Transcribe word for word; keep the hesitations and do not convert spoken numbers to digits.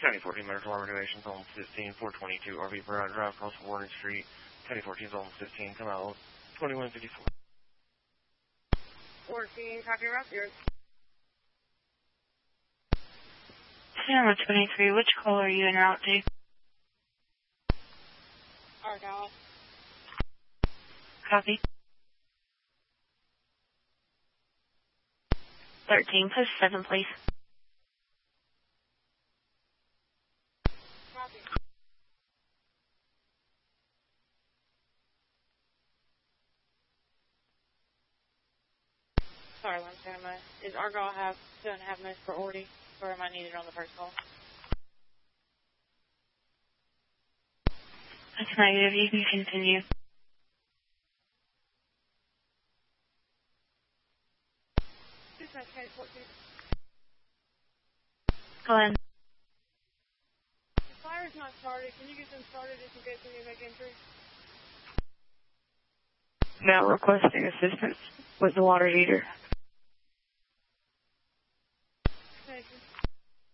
County fourteen, Medical Armor Zone fifteen, four twenty-two, R V Broad Drive, across Warden Street. County fourteen, Zone fifteen, come out twenty-one fifty-four. fourteen, copy, route zero. Number twenty-three, which call are you en route to? Argyle. Copy. thirteen, post seven, please. Copy. Sorry, one second. Is Argyle have two and a half minutes priority, or am I needed on the first call? That's negative. You can continue. Go ahead. The fire's not started. Can you get them started just in case we need to make entry? Now requesting assistance with the water heater.